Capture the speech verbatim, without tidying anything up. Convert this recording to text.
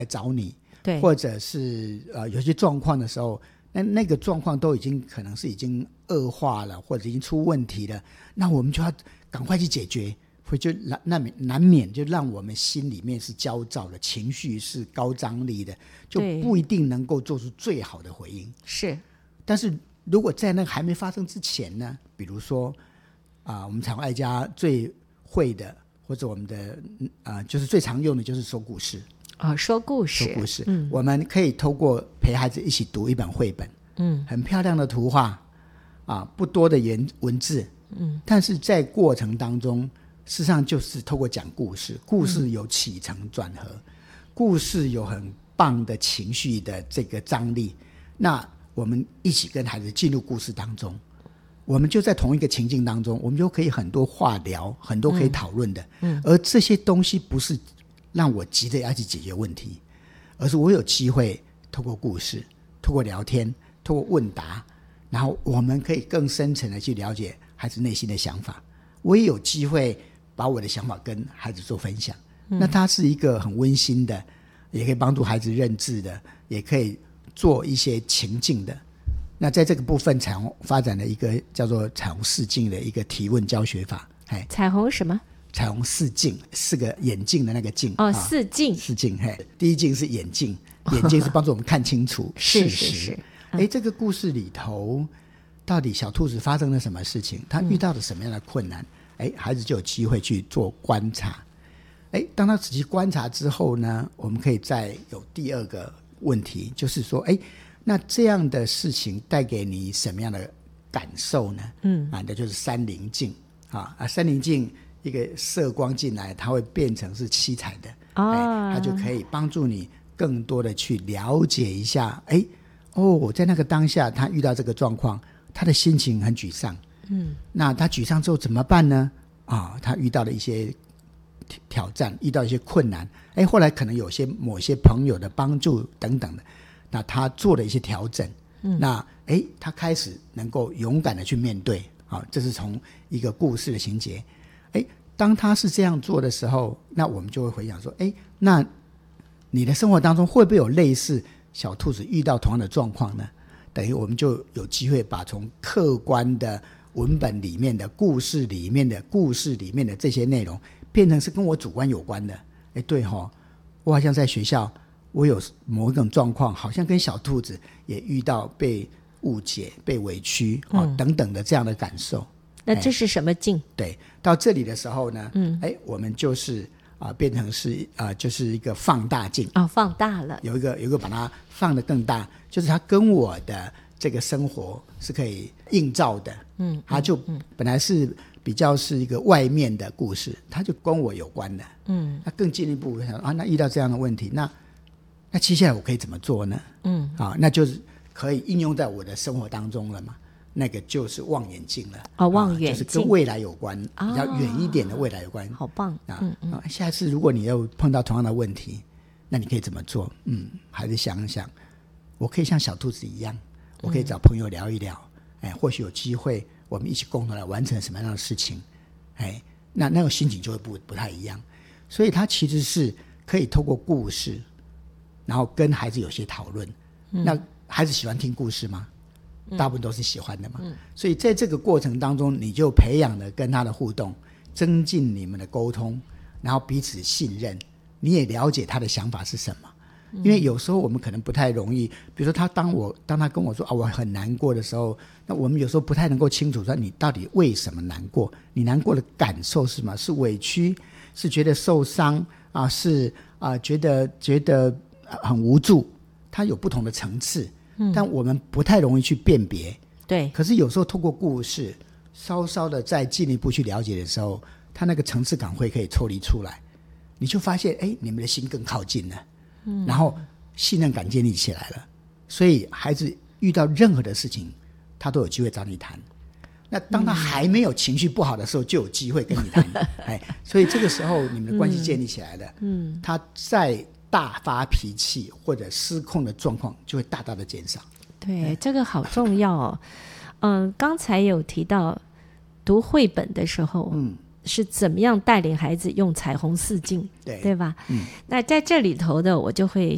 来找你， 对， 或者是呃有些状况的时候，那那个状况都已经可能是已经恶化了，或者已经出问题了，那我们就要赶快去解决，会就难难免就让我们心里面是焦躁的，情绪是高张力的，就不一定能够做出最好的回应。 是， 但是如果在那个还没发生之前呢，比如说啊、呃，我们彩虹爱家最会的，或者我们的啊、呃，就是最常用的就是说故事。 哦，说故事， 说故事、 嗯、 我们可以透过陪孩子一起读一本绘本，嗯，很漂亮的图画啊，不多的言文字，嗯，但是在过程当中事实上就是透过讲故事，故事有起承转合、嗯、故事有很棒的情绪的这个张力，那我们一起跟孩子进入故事当中，我们就在同一个情境当中，我们就可以很多话聊，很多可以讨论的、嗯、而这些东西不是让我急着要去解决问题，而是我有机会透过故事，透过聊天，透过问答，然后我们可以更深层的去了解孩子内心的想法，我也有机会把我的想法跟孩子做分享、嗯、那它是一个很温馨的，也可以帮助孩子认字的，也可以做一些情境的。那在这个部分彩虹发展了一个叫做彩虹四镜的一个提问教学法。 彩虹什么？彩虹四镜，四个眼镜的那个镜哦，四镜、啊、 四镜。嘿，第一镜是眼镜，眼镜是帮助我们看清楚事实。是是是。哎、嗯，这个故事里头到底小兔子发生了什么事情？他遇到了什么样的困难？哎、嗯，孩子就有机会去做观察。哎，当他仔细观察之后呢，我们可以再有第二个问题，就是说，哎，那这样的事情带给你什么样的感受呢？嗯，啊，那就是三棱镜啊，啊，三棱镜。一个射光进来，它会变成是七彩的、哦哎、它就可以帮助你更多的去了解一下，哎，哦，在那个当下他遇到这个状况，他的心情很沮丧，嗯，那他沮丧之后怎么办呢？啊，他遇到了一些挑战，遇到一些困难，哎，后来可能有些某些朋友的帮助等等的，那他做了一些调整，嗯，那哎，他开始能够勇敢的去面对，啊，这是从一个故事的情节。哎，当他是这样做的时候，那我们就会回想说，哎，那你的生活当中会不会有类似小兔子遇到同样的状况呢？等于我们就有机会把从客观的文本里面的故事里面的故事里面的这些内容变成是跟我主观有关的。哎，对齁，我好像在学校我有某一种状况，好像跟小兔子也遇到被误解、被委屈、哦嗯、等等的这样的感受。 那这是什么镜？ 对，到这里的时候呢，嗯，哎，我们就是啊、呃，变成是啊、呃，就是一个放大镜哦，放大了， 有一个有一个把它放得更大，就是它跟我的这个生活是可以映照的，嗯，它就本来是比较是一个外面的故事，它就跟我有关的，嗯，那更进一步想啊，那遇到这样的问题，那那接下来我可以怎么做呢？嗯，啊，那就是可以应用在我的生活当中了嘛。那个就是望远镜了哦，望远镜、 啊、就是跟未来有关、哦、比较远一点的未来有关， 好棒啊！嗯嗯啊，下次如果你又碰到同样的问题，那你可以怎么做？嗯，还是想一想，我可以像小兔子一样，我可以找朋友聊一聊，嗯、哎，或许有机会我们一起共同来完成什么样的事情，哎，那那个心情就会不不太一样。所以它其实是可以透过故事，然后跟孩子有些讨论。嗯、那孩子喜欢听故事吗？大部分都是喜欢的嘛、嗯、所以在这个过程当中你就培养了跟他的互动，增进你们的沟通，然后彼此信任，你也了解他的想法是什么、嗯、因为有时候我们可能不太容易，比如说他当我当他跟我说啊我很难过的时候，那我们有时候不太能够清楚说你到底为什么难过，你难过的感受是什么，是委屈，是觉得受伤啊，是啊觉得觉得很无助，他有不同的层次，但我们不太容易去辨别， 对。 可是有时候透过故事，稍稍的再进一步去了解的时候，他那个层次感会可以抽离出来，你就发现，哎，你们的心更靠近了，嗯，然后信任感建立起来了，所以孩子遇到任何的事情，他都有机会找你谈。那当他还没有情绪不好的时候，就有机会跟你谈，哎，所以这个时候你们的关系建立起来了，嗯，他在大发脾气或者失控的状况就会大大的减少。 对，这个好重要哦。嗯，刚才有提到读绘本的时候，嗯，是怎么样带领孩子用彩虹四镜，对对吧？嗯，那在这里头的我就会